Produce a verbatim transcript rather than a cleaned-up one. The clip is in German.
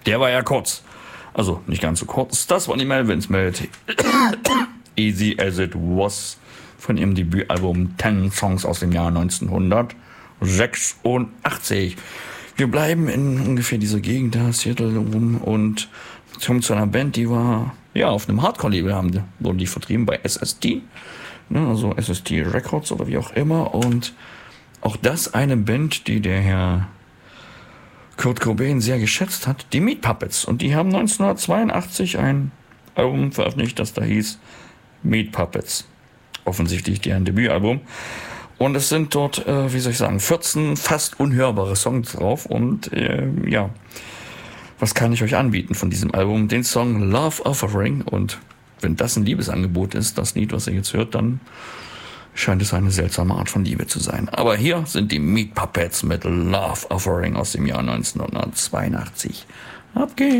der war ja kurz. Also nicht ganz so kurz. Das waren die Melvins mit Easy As It Was von ihrem Debütalbum Ten Songs aus dem Jahr neunzehnhundertsechsundachtzig. Wir bleiben in ungefähr dieser Gegend da, Seattle rum, und kommen zu einer Band, die war ja auf einem Hardcore-Label, haben wurden die vertrieben bei S S T, ne, also S S T Records oder wie auch immer, und auch das eine Band, die der Herr Kurt Cobain sehr geschätzt hat, die Meat Puppets, und die haben neunzehnhundertzweiundachtzig ein Album veröffentlicht, das da hieß Meat Puppets, offensichtlich deren Debütalbum. Und es sind dort, äh, wie soll ich sagen, vierzehn fast unhörbare Songs drauf. Und äh, ja, was kann ich euch anbieten von diesem Album? Den Song Love Offering. Und wenn das ein Liebesangebot ist, das Lied, was ihr jetzt hört, dann scheint es eine seltsame Art von Liebe zu sein. Aber hier sind die Meat Puppets mit Love Offering aus dem Jahr neunzehnhundertzweiundachtzig. Ab geht's!